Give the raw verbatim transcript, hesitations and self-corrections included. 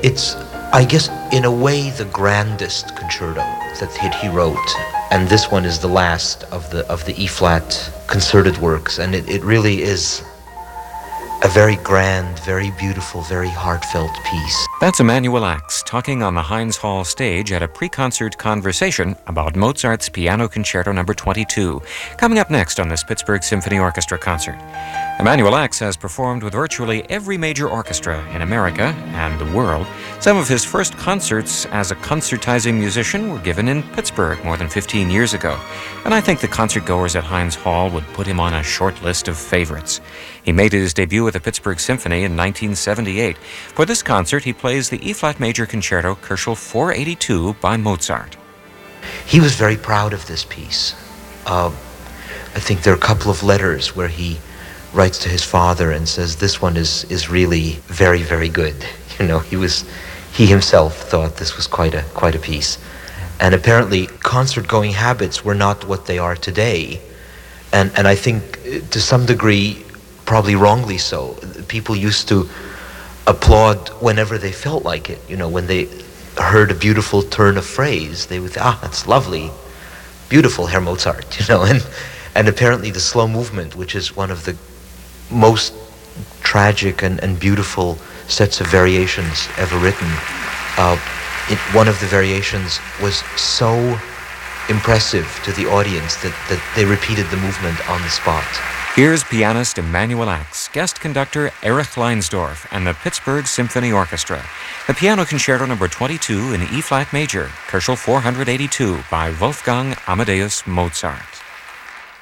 It's, I guess, in a way, the grandest concerto that he, he wrote. And this one is the last of the of the E-flat concerted works. And it, it really is a very grand, very beautiful, very heartfelt piece. That's Emanuel Ax talking on the Heinz Hall stage at a pre-concert conversation about Mozart's Piano Concerto number twenty-two. Coming up next on this Pittsburgh Symphony Orchestra concert. Emanuel Ax has performed with virtually every major orchestra in America and the world. Some of his first concerts as a concertizing musician were given in Pittsburgh more than fifteen years ago. And I think the concertgoers at Heinz Hall would put him on a short list of favorites. He made his debut with the Pittsburgh Symphony in nineteen seventy-eight. For this concert, he plays the E-flat Major Concerto, Koelschel four eighty-two by Mozart. He was very proud of this piece. Uh, I think there are a couple of letters where he writes to his father and says, this one is, is really very, very good. You know, he was, he himself thought this was quite a, quite a piece. And apparently, concert-going habits were not what they are today. And, and I think, to some degree, probably wrongly so. People used to applaud whenever they felt like it. You know, when they heard a beautiful turn of phrase, they would say, ah, that's lovely, beautiful, Herr Mozart, you know. And, and apparently the slow movement, which is one of the most tragic and, and beautiful sets of variations ever written, uh, it, one of the variations was so impressive to the audience that, that they repeated the movement on the spot. Here's pianist Emanuel Ax, guest conductor Erich Leinsdorf, and the Pittsburgh Symphony Orchestra. The Piano Concerto number twenty-two in E-flat Major, Koelschel four eighty-two by Wolfgang Amadeus Mozart.